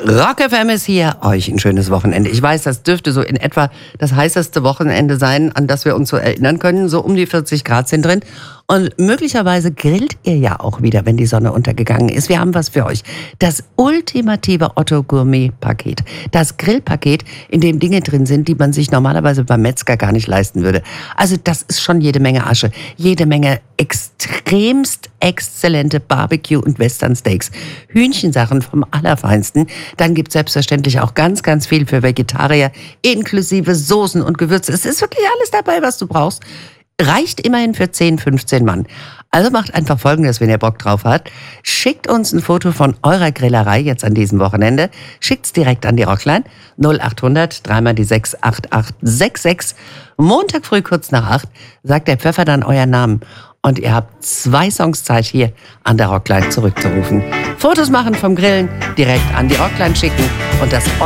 Rock FM ist hier. Euch ein schönes Wochenende. Ich weiß, das dürfte so in etwa das heißeste Wochenende sein, an das wir uns so erinnern können. So um die 40 Grad sind drin. Und möglicherweise grillt ihr ja auch wieder, wenn die Sonne untergegangen ist. Wir haben was für euch. Das ultimative Otto Gourmet Paket. Das Grillpaket, in dem Dinge drin sind, die man sich normalerweise beim Metzger gar nicht leisten würde. Also das ist schon jede Menge Asche. Jede Menge extremst exzellente Barbecue- und Western-Steaks. Hühnchensachen vom Allerfeinsten. Dann gibt es selbstverständlich auch ganz, ganz viel für Vegetarier, inklusive Soßen und Gewürze. Es ist wirklich alles dabei, was du brauchst. Reicht immerhin für 10, 15 Mann. Also macht einfach Folgendes, wenn ihr Bock drauf habt. Schickt uns ein Foto von eurer Grillerei jetzt an diesem Wochenende. Schickt's direkt an die Rockline 0800 3 die 6 8866. Montag früh kurz nach 8 sagt der Pfeffer dann euren Namen. Und ihr habt 2 Songs Zeit, hier an der Rockline zurückzurufen. Fotos machen vom Grillen, direkt an die Rockline schicken und das